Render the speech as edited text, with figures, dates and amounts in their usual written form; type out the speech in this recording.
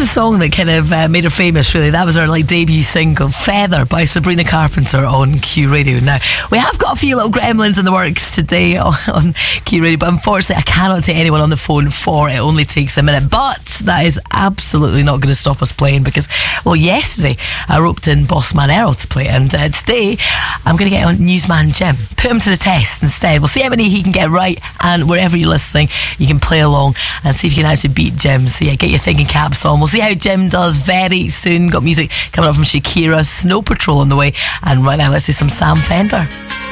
the song that kind of made her famous, really. That was her debut single, Feather, by Sabrina Carpenter on Q Radio. Now, we have got a few little gremlins in the works today on Q Radio, but unfortunately I cannot take anyone on the phone for it. Only takes a minute, but that is absolutely not going to stop us playing, because, well, yesterday I roped in Bossman Earl to play, and today I'm going to get on Newsman Jim. Put him to the test instead. We'll see how many he can get right, and wherever you're listening, you can play along and see if you can actually beat Jim. So yeah, get your thinking caps on. We'll see how Jim does very soon. Got music coming up from Shakira, Snow Patrol on the way, and right now let's do some Sam Fender.